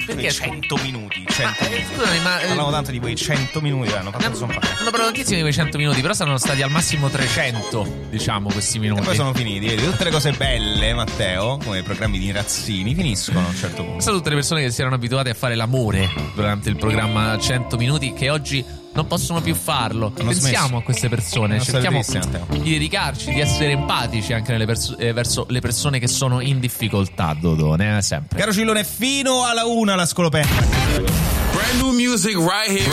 Perché 100 minuti. 100 minuti. Scusami, ma Parlavo tanto di quei 100 minuti che hanno fatto hanno parlato tantissimo di quei 100 minuti, però saranno stati al massimo 300, diciamo, questi minuti. E poi sono finiti, vedi, tutte le cose belle, Matteo, come i programmi di Razzini, finiscono a un certo punto. Sono tutte le persone che si erano abituate a fare l'amore durante il programma 100 minuti che oggi non possono più farlo. Pensiamo a queste persone, cerchiamo di dedicarci, di essere empatici anche verso le persone che sono in difficoltà, Dodone, sempre. Caro Cillone, fino alla 1 la scolopendra. Brand new music right here.